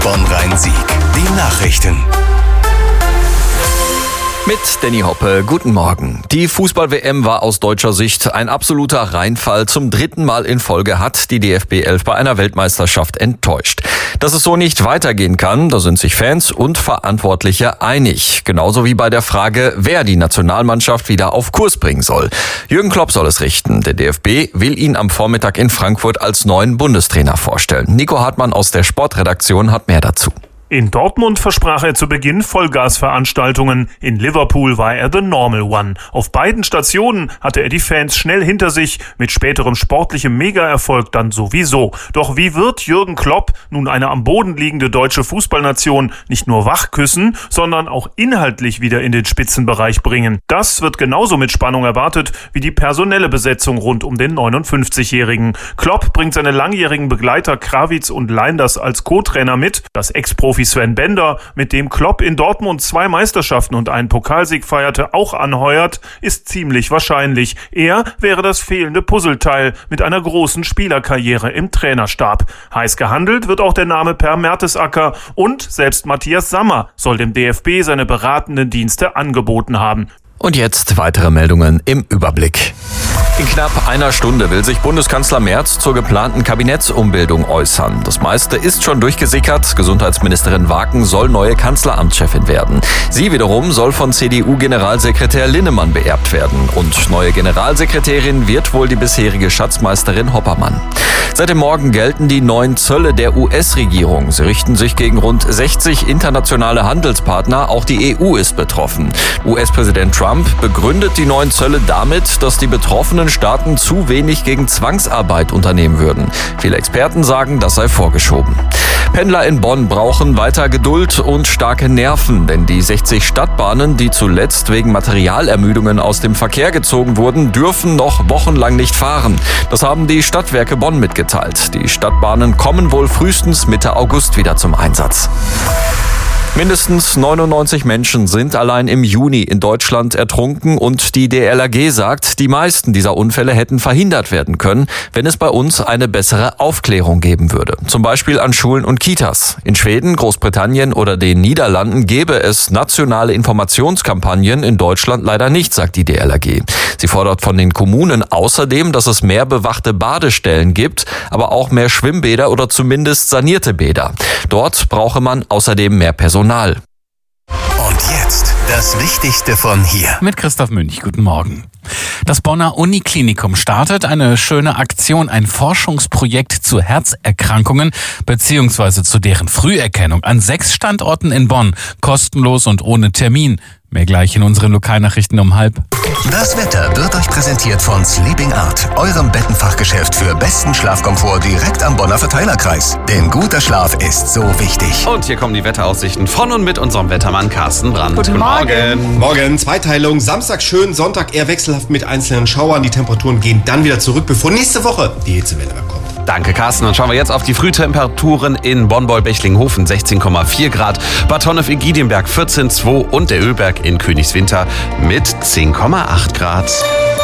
Bonn-Rhein-Sieg. Die Nachrichten. Mit Danny Hoppe, guten Morgen. Die Fußball-WM war aus deutscher Sicht ein absoluter Reinfall. Zum 3. Mal in Folge hat die DFB 11 bei einer Weltmeisterschaft enttäuscht. Dass es so nicht weitergehen kann, da sind sich Fans und Verantwortliche einig. Genauso wie bei der Frage, wer die Nationalmannschaft wieder auf Kurs bringen soll. Jürgen Klopp soll es richten. Der DFB will ihn am Vormittag in Frankfurt als neuen Bundestrainer vorstellen. Nico Hartmann aus der Sportredaktion hat mehr dazu. In Dortmund versprach er zu Beginn Vollgasveranstaltungen. In Liverpool war er the normal one. Auf beiden Stationen hatte er die Fans schnell hinter sich. Mit späterem sportlichem Mega-Erfolg dann sowieso. Doch wie wird Jürgen Klopp nun eine am Boden liegende deutsche Fußballnation nicht nur wachküssen, sondern auch inhaltlich wieder in den Spitzenbereich bringen? Das wird genauso mit Spannung erwartet wie die personelle Besetzung rund um den 59-Jährigen. Klopp bringt seine langjährigen Begleiter Krawitz und Leinders als Co-Trainer mit. Das Ex-Profi Sven Bender, mit dem Klopp in Dortmund 2 Meisterschaften und einen Pokalsieg feierte, auch anheuert, ist ziemlich wahrscheinlich. Er wäre das fehlende Puzzleteil mit einer großen Spielerkarriere im Trainerstab. Heiß gehandelt wird auch der Name Per Mertesacker und selbst Matthias Sammer soll dem DFB seine beratenden Dienste angeboten haben. Und jetzt weitere Meldungen im Überblick. In knapp einer Stunde will sich Bundeskanzler Merz zur geplanten Kabinettsumbildung äußern. Das meiste ist schon durchgesickert. Gesundheitsministerin Waken soll neue Kanzleramtschefin werden. Sie wiederum soll von CDU-Generalsekretär Linnemann beerbt werden. Und neue Generalsekretärin wird wohl die bisherige Schatzmeisterin Hoppermann. Seit dem Morgen gelten die neuen Zölle der US-Regierung. Sie richten sich gegen rund 60 internationale Handelspartner. Auch die EU ist betroffen. US-Präsident Trump begründet die neuen Zölle damit, dass die betroffenen Staaten zu wenig gegen Zwangsarbeit unternehmen würden. Viele Experten sagen, das sei vorgeschoben. Pendler in Bonn brauchen weiter Geduld und starke Nerven, denn die 60 Stadtbahnen, die zuletzt wegen Materialermüdungen aus dem Verkehr gezogen wurden, dürfen noch wochenlang nicht fahren. Das haben die Stadtwerke Bonn mitgeteilt. Die Stadtbahnen kommen wohl frühestens Mitte August wieder zum Einsatz. Mindestens 99 Menschen sind allein im Juni in Deutschland ertrunken und die DLRG sagt, die meisten dieser Unfälle hätten verhindert werden können, wenn es bei uns eine bessere Aufklärung geben würde. Zum Beispiel an Schulen und Kitas. In Schweden, Großbritannien oder den Niederlanden gäbe es nationale Informationskampagnen, in Deutschland leider nicht, sagt die DLRG. Sie fordert von den Kommunen außerdem, dass es mehr bewachte Badestellen gibt, aber auch mehr Schwimmbäder oder zumindest sanierte Bäder. Dort brauche man außerdem mehr Personal. Und jetzt das Wichtigste von hier. Mit Christoph Münch, guten Morgen. Das Bonner Uniklinikum startet eine schöne Aktion, ein Forschungsprojekt zu Herzerkrankungen bzw. zu deren Früherkennung an 6 Standorten in Bonn, kostenlos und ohne Termin. Mehr gleich in unseren Lokalnachrichten um 12:30. Das Wetter wird euch präsentiert von Sleeping Art, eurem Bettenfachgeschäft für besten Schlafkomfort direkt am Bonner Verteilerkreis. Denn guter Schlaf ist so wichtig. Und hier kommen die Wetteraussichten von und mit unserem Wettermann Carsten Brandt. Guten Morgen. Morgen, Zweiteilung. Samstag schön, Sonntag eher wechselhaft mit einzelnen Schauern. Die Temperaturen gehen dann wieder zurück, bevor nächste Woche die Hitzewelle kommt. Danke, Carsten. Dann schauen wir jetzt auf die Frühtemperaturen in Bonn-Beul-Bechlinghofen, 16,4 Grad, Bad Honnef-Egidionberg 14,2 und der Ölberg in Königswinter mit 10,8 Grad.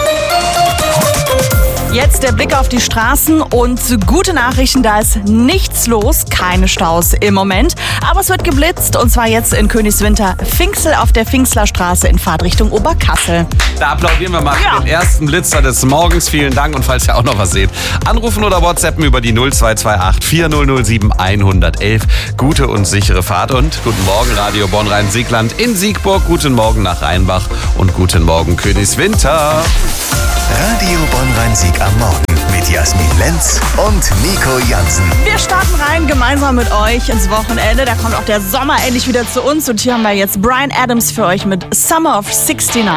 Jetzt der Blick auf die Straßen und gute Nachrichten, da ist nichts los, keine Staus im Moment. Aber es wird geblitzt und zwar jetzt in Königswinter Pfinxel auf der Pfinxlerstraße in Fahrtrichtung Oberkassel. Da applaudieren wir mal für den ersten Blitzer des Morgens. Vielen Dank und falls ihr auch noch was seht, anrufen oder WhatsAppen über die 0228 4007 111. Gute und sichere Fahrt und guten Morgen Radio Bonn-Rhein-Siegland in Siegburg, guten Morgen nach Rheinbach und guten Morgen Königswinter. Radio Bonn-Rhein-Sieg am Morgen mit Jasmin Lenz und Nico Jansen. Wir starten rein gemeinsam mit euch ins Wochenende. Da kommt auch der Sommer endlich wieder zu uns und hier haben wir jetzt Bryan Adams für euch mit Summer of 69.